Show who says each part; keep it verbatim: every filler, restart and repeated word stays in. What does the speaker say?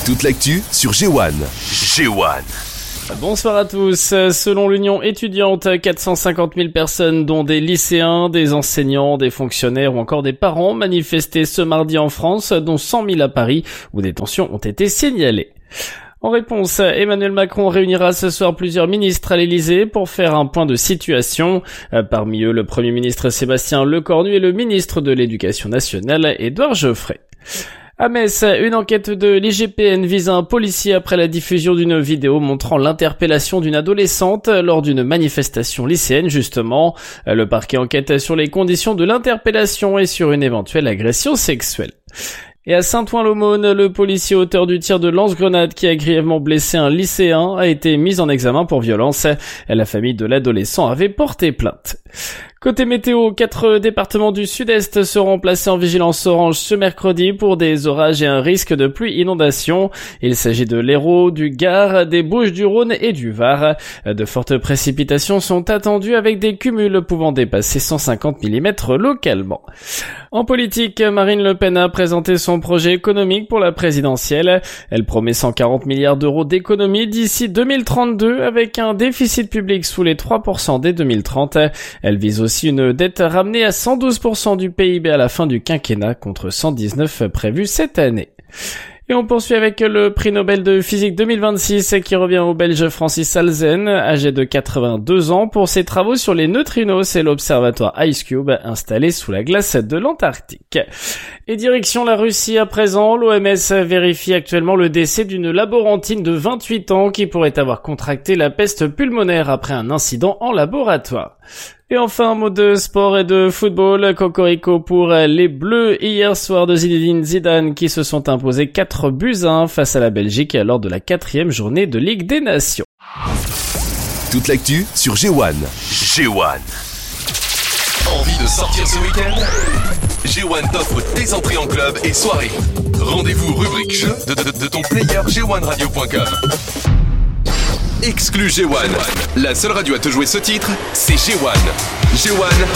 Speaker 1: Toute l'actu sur G un. G un.
Speaker 2: Bonsoir à tous. Selon l'Union étudiante, quatre cent cinquante mille personnes, dont des lycéens, des enseignants, des fonctionnaires ou encore des parents, manifestaient ce mardi en France, dont cent mille à Paris, où des tensions ont été signalées. En réponse, Emmanuel Macron réunira ce soir plusieurs ministres à l'Elysée pour faire un point de situation. Parmi eux, le Premier ministre Sébastien Lecornu et le ministre de l'Éducation nationale, Édouard Geoffrey. À Metz, une enquête de l'I G P N vise un policier après la diffusion d'une vidéo montrant l'interpellation d'une adolescente lors d'une manifestation lycéenne justement. Le parquet enquête sur les conditions de l'interpellation et sur une éventuelle agression sexuelle. Et à Saint-Ouen-l'Aumône, le policier auteur du tir de lance-grenade qui a grièvement blessé un lycéen a été mis en examen pour violence. La famille de l'adolescent avait porté plainte. Côté météo, quatre départements du sud-est seront placés en vigilance orange ce mercredi pour des orages et un risque de pluie inondation. Il s'agit de l'Hérault, du Gard, des Bouches-du-Rhône et du Var. De fortes précipitations sont attendues avec des cumuls pouvant dépasser cent cinquante millimètres localement. En politique, Marine Le Pen a présenté son projet économique pour la présidentielle. Elle promet cent quarante milliards d'euros d'économies d'ici deux mille trente-deux avec un déficit public sous les trois pour cent dès deux mille trente. Elle vise aussi une dette ramenée à cent douze pour cent du P I B à la fin du quinquennat contre cent dix-neuf prévu cette année. Et on poursuit avec le prix Nobel de physique deux mille vingt-six qui revient au Belge Francis Halzen, âgé de quatre-vingt-deux ans, pour ses travaux sur les neutrinos et l'observatoire IceCube installé sous la glace de l'Antarctique. Et direction la Russie à présent, l'O M S vérifie actuellement le décès d'une laborantine de vingt-huit ans qui pourrait avoir contracté la peste pulmonaire après un incident en laboratoire. Et enfin, un mot de sport et de football. Cocorico pour les Bleus hier soir de Zinedine Zidane qui se sont imposés quatre buts à un face à la Belgique lors de la quatrième journée de Ligue des Nations.
Speaker 1: Toute l'actu sur G un. G un.
Speaker 3: Envie de sortir ce week-end? G un t'offre tes entrées en club et soirée. Rendez-vous rubrique jeu de, de, de ton player G un radio point com. Exclu G un. La seule radio à te jouer ce titre, c'est G un. G un,